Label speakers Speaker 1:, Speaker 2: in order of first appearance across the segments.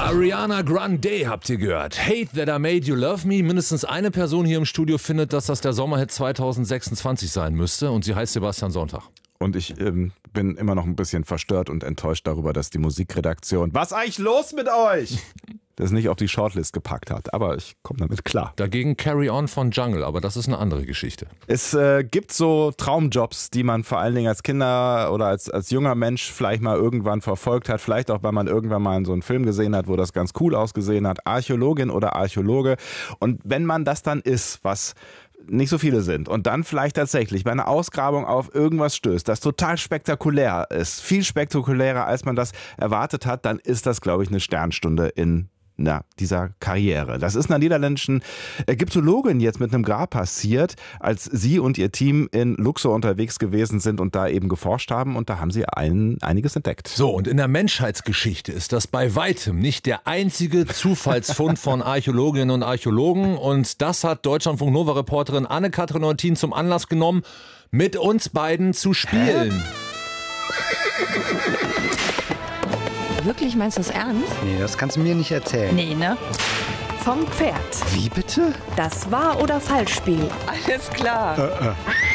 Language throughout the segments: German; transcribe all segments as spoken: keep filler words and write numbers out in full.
Speaker 1: Ariana Grande habt ihr gehört. Hate That I Made You Love Me. Mindestens eine Person hier im Studio findet, dass das der Sommerhit zwanzig sechsundzwanzig sein müsste. Und sie heißt Sebastian Sonntag.
Speaker 2: Und ich ähm, bin immer noch ein bisschen verstört und enttäuscht darüber, dass die Musikredaktion, was ist eigentlich los mit euch? das nicht auf die Shortlist gepackt hat. Aber ich komme damit klar.
Speaker 1: Dagegen Carry On von Jungle, aber das ist eine andere Geschichte.
Speaker 2: Es äh, gibt so Traumjobs, die man vor allen Dingen als Kinder oder als, als junger Mensch vielleicht mal irgendwann verfolgt hat. Vielleicht auch, weil man irgendwann mal in so einen Film gesehen hat, wo das ganz cool ausgesehen hat. Archäologin oder Archäologe. Und wenn man das dann ist, was nicht so viele sind und dann vielleicht tatsächlich bei einer Ausgrabung auf irgendwas stößt, das total spektakulär ist, viel spektakulärer, als man das erwartet hat, dann ist das, glaube ich, eine Sternstunde in na, dieser Karriere. Das ist einer niederländischen Ägyptologin jetzt mit einem Grab passiert, als sie und ihr Team in Luxor unterwegs gewesen sind und da eben geforscht haben, und da haben sie ein, einiges entdeckt.
Speaker 1: So, und in der Menschheitsgeschichte ist das bei weitem nicht der einzige Zufallsfund von Archäologinnen und Archäologen, und das hat Deutschlandfunk-Nova-Reporterin Anne-Kathrin Eutin zum Anlass genommen, mit uns beiden zu spielen.
Speaker 3: Hä? Wirklich, meinst du das ernst?
Speaker 4: Nee, das kannst du mir nicht erzählen.
Speaker 3: Nee, ne?
Speaker 5: Vom Pferd.
Speaker 4: Wie bitte?
Speaker 5: Das Wahr- oder Falschspiel.
Speaker 3: Alles klar.
Speaker 4: Äh, äh.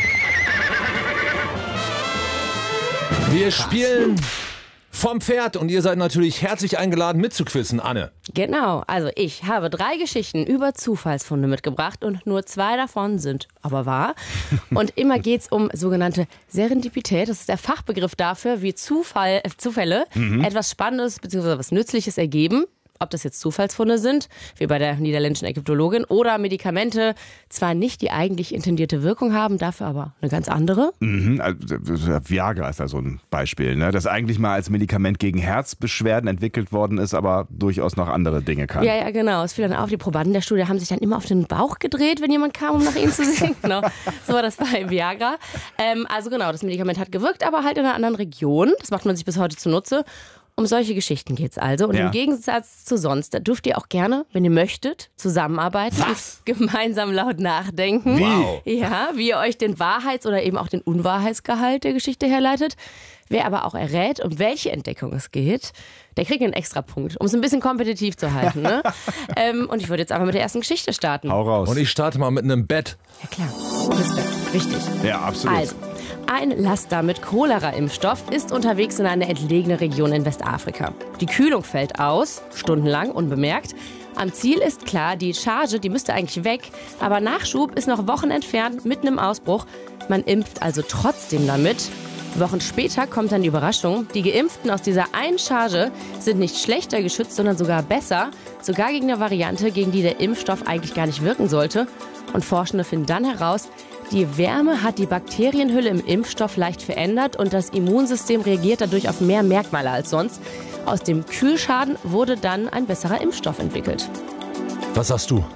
Speaker 1: Wir spielen vom Pferd und ihr seid natürlich herzlich eingeladen mitzuquissen, Anne.
Speaker 5: Genau, also ich habe drei Geschichten über Zufallsfunde mitgebracht und nur zwei davon sind aber wahr. Und immer geht es um sogenannte Serendipität. Das ist der Fachbegriff dafür, wie Zufall, äh, Zufälle mhm. etwas Spannendes bzw. was Nützliches ergeben. Ob das jetzt Zufallsfunde sind, wie bei der niederländischen Ägyptologin, oder Medikamente zwar nicht die eigentlich intendierte Wirkung haben, dafür aber eine ganz andere.
Speaker 2: Mhm, also Viagra ist da so ein Beispiel, ne? Das eigentlich mal als Medikament gegen Herzbeschwerden entwickelt worden ist, aber durchaus noch andere Dinge kann.
Speaker 5: Ja, ja, genau. Es fiel dann auf, die Probanden der Studie haben sich dann immer auf den Bauch gedreht, wenn jemand kam, um nach ihnen zu sehen. Genau. So war das bei Viagra. Ähm, also genau, das Medikament hat gewirkt, aber halt in einer anderen Region. Das macht man sich bis heute zunutze. Um solche Geschichten geht's also. Und ja. im Gegensatz zu sonst, da dürft ihr auch gerne, wenn ihr möchtet, zusammenarbeiten
Speaker 1: Was?
Speaker 5: und gemeinsam laut nachdenken.
Speaker 1: Wow.
Speaker 5: Ja, wie ihr euch den Wahrheits- oder eben auch den Unwahrheitsgehalt der Geschichte herleitet. Wer aber auch errät, um welche Entdeckung es geht, der kriegt einen Extrapunkt, um es ein bisschen kompetitiv zu halten. Ne? ähm, und ich würde jetzt einfach mit der ersten Geschichte starten.
Speaker 2: Hau raus.
Speaker 1: Und ich starte mal mit einem Bett.
Speaker 5: Ja klar, das Bett. Wichtig.
Speaker 2: Ja, absolut.
Speaker 5: Also, ein Laster mit Cholera-Impfstoff ist unterwegs in eine entlegene Region in Westafrika. Die Kühlung fällt aus, stundenlang, unbemerkt. Am Ziel ist klar, die Charge, die müsste eigentlich weg, aber Nachschub ist noch Wochen entfernt, mitten im Ausbruch. Man impft also trotzdem damit. Wochen später kommt dann die Überraschung. Die Geimpften aus dieser einen Charge sind nicht schlechter geschützt, sondern sogar besser. Sogar gegen eine Variante, gegen die der Impfstoff eigentlich gar nicht wirken sollte. Und Forschende finden dann heraus, die Wärme hat die Bakterienhülle im Impfstoff leicht verändert und das Immunsystem reagiert dadurch auf mehr Merkmale als sonst. Aus dem Kühlschaden wurde dann ein besserer Impfstoff entwickelt.
Speaker 1: Was sagst du?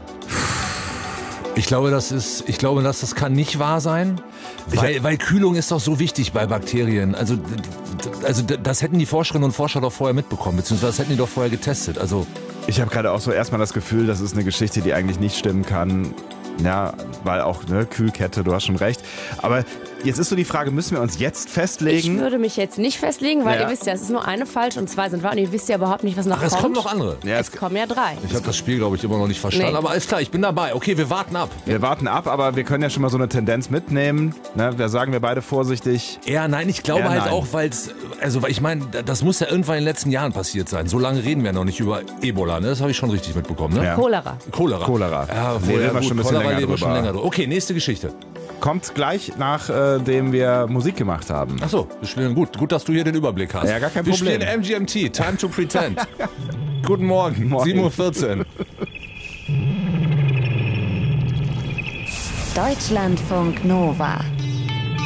Speaker 1: Ich glaube, das ist, ich glaube, dass das kann nicht wahr sein, weil, weil Kühlung ist doch so wichtig bei Bakterien. Also, also das hätten die Forscherinnen und Forscher doch vorher mitbekommen, beziehungsweise das hätten die doch vorher getestet. Also
Speaker 2: ich habe gerade auch so erstmal das Gefühl, das ist eine Geschichte, die eigentlich nicht stimmen kann. Ja, weil auch, ne, Kühlkette, du hast schon recht. Aber jetzt ist so die Frage, müssen wir uns jetzt festlegen?
Speaker 5: Ich würde mich jetzt nicht festlegen, weil
Speaker 2: ja.
Speaker 5: ihr wisst ja, es ist nur eine falsch und zwei sind wahr und ihr wisst ja überhaupt nicht, was noch
Speaker 1: Ach,
Speaker 5: kommt.
Speaker 1: es kommen noch andere.
Speaker 2: Ja,
Speaker 5: es, es kommen ja drei.
Speaker 1: Ich habe das Spiel, glaube ich, immer noch nicht verstanden.
Speaker 5: Nee.
Speaker 1: Aber alles klar, ich bin dabei. Okay, wir warten ab.
Speaker 2: Wir warten ab, aber wir können ja schon mal so eine Tendenz mitnehmen. Ne? Da sagen wir beide vorsichtig.
Speaker 1: Ja, nein, ich glaube
Speaker 2: ja,
Speaker 1: halt
Speaker 2: nein.
Speaker 1: auch, weil es, also ich meine, das muss ja irgendwann in den letzten Jahren passiert sein. So lange reden wir noch nicht über Ebola, ne? Das habe ich schon richtig mitbekommen, ne?
Speaker 2: Ja.
Speaker 5: Cholera.
Speaker 1: Cholera.
Speaker 2: Cholera.
Speaker 1: Ja,
Speaker 2: Nee,
Speaker 1: wohl,
Speaker 2: reden
Speaker 1: ja,
Speaker 2: wir
Speaker 1: gut,
Speaker 2: schon ein bisschen
Speaker 1: Cholera
Speaker 2: länger
Speaker 1: reden wir schon
Speaker 2: drüber.
Speaker 1: länger drüber. Okay, nächste Geschichte.
Speaker 2: Kommt gleich, nachdem wir Musik gemacht haben.
Speaker 1: Ach so, wir spielen gut. Gut, dass du hier den Überblick hast.
Speaker 2: Ja, gar kein
Speaker 1: wir
Speaker 2: Problem.
Speaker 1: Wir spielen M G M T, Time to Pretend. Guten Morgen,
Speaker 2: Morgen.
Speaker 1: sieben Uhr vierzehn.
Speaker 6: Deutschlandfunk Nova.